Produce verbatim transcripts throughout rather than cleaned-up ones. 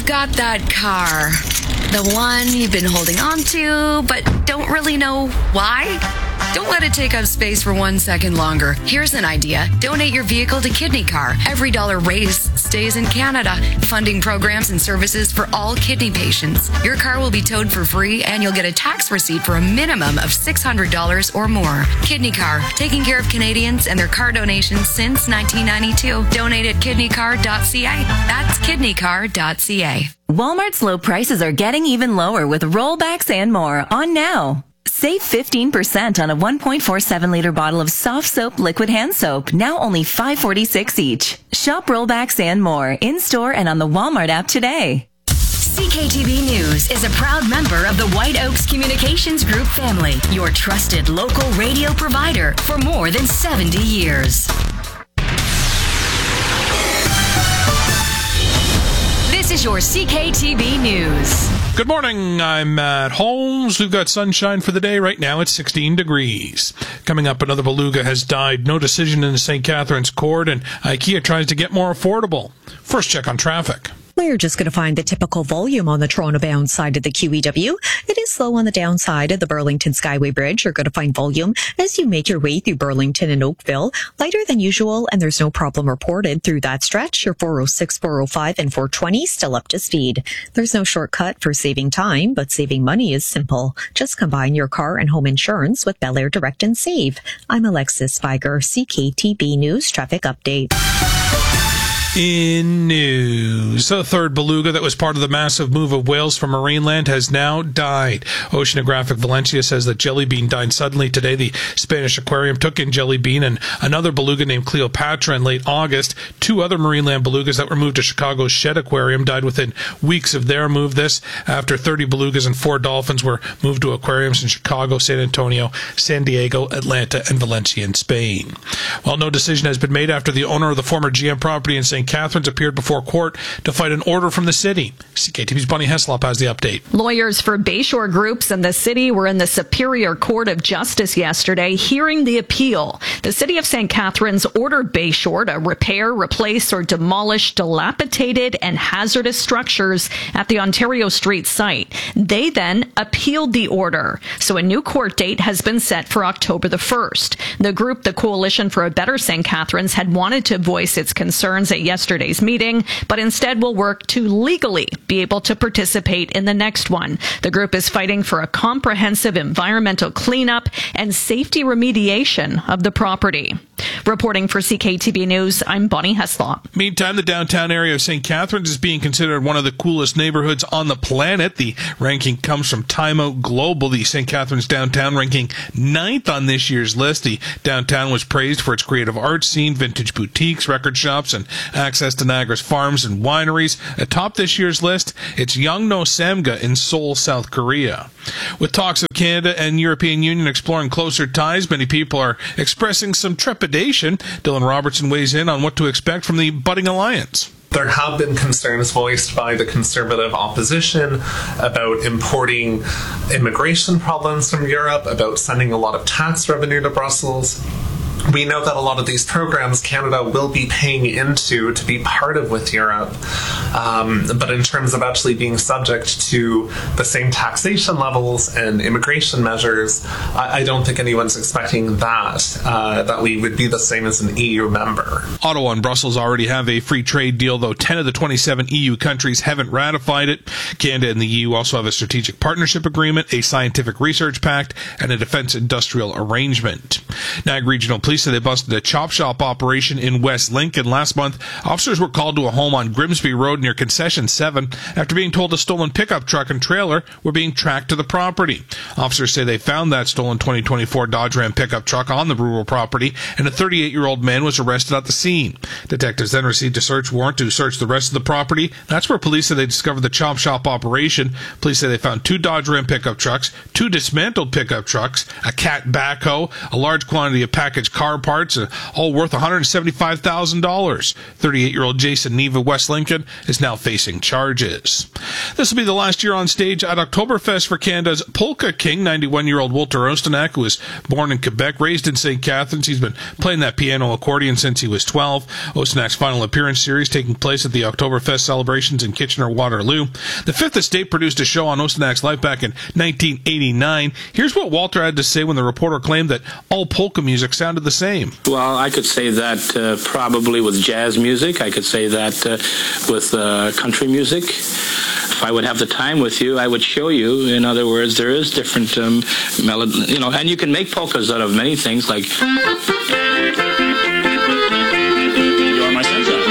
You've got that car. The one you've been holding on to, but don't really know why? Don't let it take up space for one second longer. Here's an idea. Donate your vehicle to Kidney Car. Every dollar raised stays in Canada, funding programs and services for all kidney patients. Your car will be towed for free, and you'll get a tax receipt for a minimum of six hundred dollars or more. Kidney Car, taking care of Canadians and their car donations since nineteen ninety-two. Donate at kidney car dot c a. That's kidney car dot c a. Walmart's low prices are getting even lower with rollbacks and more on now. Save fifteen percent on a one point four seven liter bottle of soft soap liquid hand soap, now only five dollars and forty-six cents each. Shop rollbacks and more in-store and on the Walmart app today. C K T B News is a proud member of the White Oaks Communications Group family, your trusted local radio provider for more than seventy years. This is your C K T B News. Good morning, I'm Matt Holmes. We've got sunshine for the day. Right now it's sixteen degrees. Coming up, another beluga has died. No decision in the Saint Catharines court, and IKEA tries to get more affordable. First check on traffic. We're just going to find the typical volume on the Toronto-bound side of the Q E W. It is slow on the downside of the Burlington Skyway Bridge. You're going to find volume as you make your way through Burlington and Oakville. Lighter than usual, and there's no problem reported through that stretch. Your four oh six, four oh five, and four twenty still up to speed. There's no shortcut for saving time, but saving money is simple. Just combine your car and home insurance with Bel Air Direct and Save. I'm Alexis Spiger, C K T B News Traffic Update. In news, a third beluga that was part of the massive move of whales from Marineland has now died. Oceanographic Valencia says that Jellybean died suddenly today. The Spanish aquarium took in Jellybean and another beluga named Cleopatra in late August. Two other Marineland belugas that were moved to Chicago's Shedd Aquarium died within weeks of their move. This after thirty belugas and four dolphins were moved to aquariums in Chicago, San Antonio, San Diego, Atlanta, and Valencia in Spain. While no decision has been made after the owner of the former G M property in Saint Catharines appeared before court to fight an order from the city. C K T V's Bonnie Heslop has the update. Lawyers for Bayshore Groups and the city were in the Superior Court of Justice yesterday hearing the appeal. The city of Saint Catharines ordered Bayshore to repair, replace, or demolish dilapidated and hazardous structures at the Ontario Street site. They then appealed the order. So a new court date has been set for October the first. The group, the Coalition for a Better Saint Catharines, had wanted to voice its concerns at yesterday's meeting, but instead will work to legally be able to participate in the next one. The group is fighting for a comprehensive environmental cleanup and safety remediation of the property. Reporting for C K T B News, I'm Bonnie Heslop. Meantime, the downtown area of Saint Catharines is being considered one of the coolest neighborhoods on the planet. The ranking comes from Time Out Global, the Saint Catharines downtown ranking ninth on this year's list. The downtown was praised for its creative art scene, vintage boutiques, record shops, and access to Niagara's farms and wineries. Atop this year's list, it's Yongno Samga in Seoul, South Korea. With talks of Canada and European Union exploring closer ties, many people are expressing some trepidation. Dylan Robertson weighs in on what to expect from the budding alliance. There have been concerns voiced by the Conservative opposition about importing immigration problems from Europe, about sending a lot of tax revenue to Brussels. We know that a lot of these programs Canada will be paying into to be part of with Europe. Um, but in terms of actually being subject to the same taxation levels and immigration measures, I, I don't think anyone's expecting that, uh, that we would be the same as an E U member. Ottawa and Brussels already have a free trade deal, though ten of the twenty-seven E U countries haven't ratified it. Canada and the E U also have a strategic partnership agreement, a scientific research pact, and a defense industrial arrangement. Niagara Regional Police say they busted a chop shop operation in West Lincoln last month. Officers were called to a home on Grimsby Road near Concession seven after being told a stolen pickup truck and trailer were being tracked to the property. Officers say they found that stolen twenty twenty-four Dodge Ram pickup truck on the rural property, and a thirty-eight-year-old man was arrested at the scene. Detectives then received a search warrant to search the rest of the property. That's where police say they discovered the chop shop operation. Police say they found two Dodge Ram pickup trucks, two dismantled pickup trucks, a Cat backhoe, a large quantity of packaged car parts, uh, all worth one hundred seventy-five thousand dollars. thirty-eight-year-old Jason Neve of West Lincoln is now facing charges. This will be the last year on stage at Oktoberfest for Canada's Polka King, ninety-one-year-old Walter Ostanak, who was born in Quebec, raised in Saint Catharines. He's been playing that piano accordion since he was twelve. Ostanak's final appearance series taking place at the Oktoberfest celebrations in Kitchener-Waterloo. The Fifth Estate produced a show on Ostanak's life back in nineteen eighty-nine. Here's what Walter had to say when the reporter claimed that all polka music sounded the same. Well, I could say that uh, probably with jazz music. I could say that uh, with uh, country music. If I would have the time with you, I would show you. In other words, there is different um, melody, you know, and you can make polkas out of many things, like You're My Sunshine.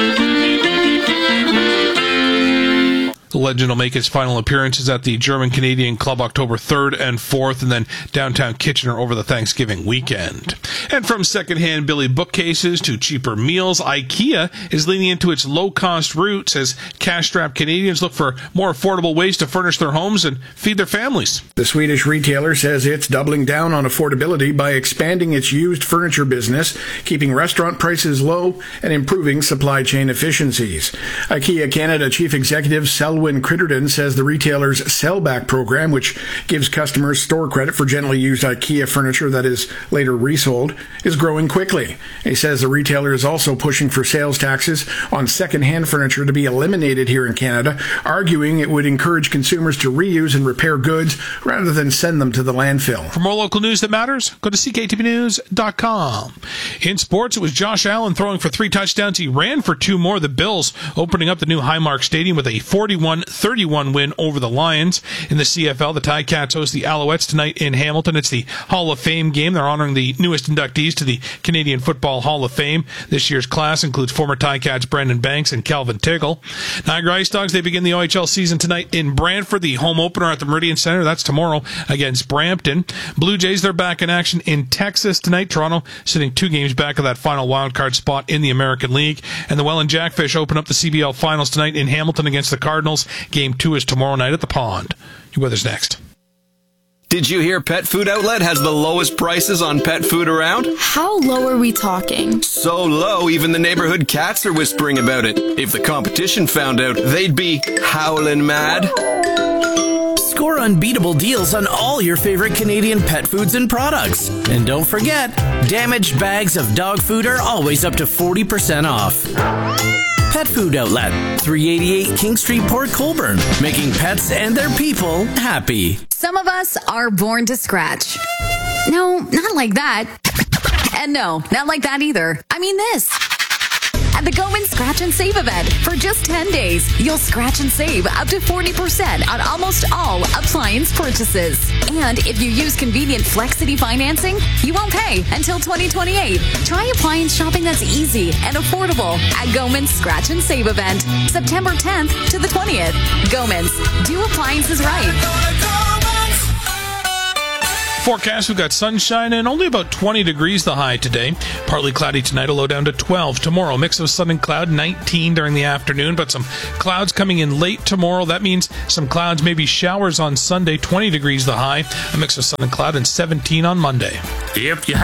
The legend will make his final appearances at the German-Canadian Club October third and fourth, and then downtown Kitchener over the Thanksgiving weekend. And from secondhand Billy bookcases to cheaper meals, IKEA is leaning into its low-cost roots as cash-strapped Canadians look for more affordable ways to furnish their homes and feed their families. The Swedish retailer says it's doubling down on affordability by expanding its used furniture business, keeping restaurant prices low, and improving supply chain efficiencies. IKEA Canada Chief Executive Selwyn Critterton says the retailer's sellback program, which gives customers store credit for gently used IKEA furniture that is later resold, is growing quickly. He says the retailer is also pushing for sales taxes on second-hand furniture to be eliminated here in Canada, arguing it would encourage consumers to reuse and repair goods rather than send them to the landfill. For more local news that matters, go to c k t v news dot com. In sports, it was Josh Allen throwing for three touchdowns. He ran for two more. The Bills opening up the new Highmark Stadium with a forty-one thirty-one win over the Lions. In the C F L, the Ticats host the Alouettes tonight in Hamilton. It's the Hall of Fame game. They're honoring the newest inductees to the Canadian Football Hall of Fame. This year's class includes former Ticats Brendan Banks and Calvin Tiggle. Niagara Ice Dogs, they begin the O H L season tonight in Brantford, the home opener at the Meridian Center. That's tomorrow against Brampton. Blue Jays, they're back in action in Texas tonight. Toronto sitting two games back of that final wildcard spot in the American League. And the Welland Jackfish open up the C B L Finals tonight in Hamilton against the Cardinals. Game two is tomorrow night at the Pond. Your weather's next. Did you hear Pet Food Outlet has the lowest prices on pet food around? How low are we talking? So low, even the neighborhood cats are whispering about it. If the competition found out, they'd be howling mad. Score unbeatable deals on all your favorite Canadian pet foods and products. And don't forget, damaged bags of dog food are always up to forty percent off. Pet Food Outlet, three eighty-eight King Street, Port Colborne, making pets and their people happy. Some of us are born to scratch. No, not like that. And no, not like that either. I mean this. At the Goman Scratch and Save event, for just ten days, you'll scratch and save up to forty percent on almost all appliance purchases. And if you use convenient Flexity financing, you won't pay until twenty twenty-eight. Try appliance shopping that's easy and affordable at Goman's Scratch and Save event, September tenth to the twentieth. Goman's, do appliances right. Forecast, we've got sunshine and only about twenty degrees the high today. Partly cloudy tonight, a low down to twelve. Tomorrow, mix of sun and cloud, nineteen during the afternoon, but some clouds coming in late tomorrow. That means some clouds, maybe showers on Sunday, twenty degrees the high. A mix of sun and cloud, and seventeen on Monday. If you